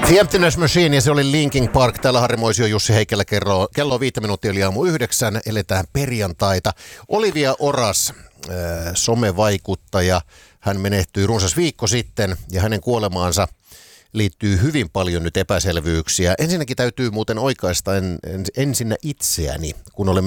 The Emptiness Machine ja se oli Linkin Park. Täällä Harri Moisio, Jussi Heikelä kello on 5 minuuttia yli aamu 9. Eletään perjantaita. Olivia Oras, somevaikuttaja. Hän menehtyi runsas viikko sitten ja hänen kuolemaansa liittyy hyvin paljon nyt epäselvyyksiä. Ensinnäkin täytyy muuten oikaista ensinnä itseäni, kun olen